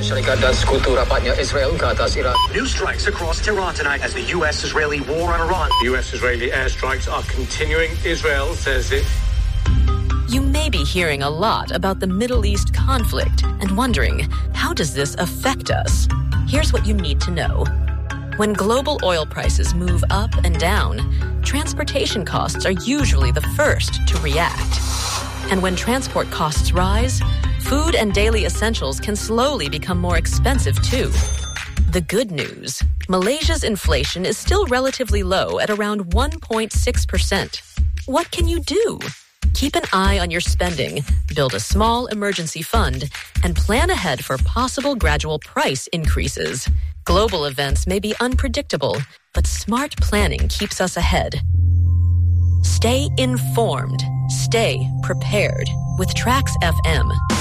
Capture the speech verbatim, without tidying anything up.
Syarikat dan sekutu rapatnya Israel ke atas Iran. New strikes across Tehran tonight as the U S-Israeli war on Iran. U S-Israeli airstrikes are continuing. Israel says it. You may be hearing a lot about the Middle East conflict and wondering, how does this affect us? Here's what you need to know. When global oil prices move up and down, transportation costs are usually the first to react. And when transport costs rise, food and daily essentials can slowly become more expensive too. The good news, Malaysia's inflation is still relatively low at around one point six percent. What can you do? Keep an eye on your spending, build a small emergency fund, and plan ahead for possible gradual price increases. Global events may be unpredictable, but smart planning keeps us ahead. Stay informed. Stay prepared with Trax F M.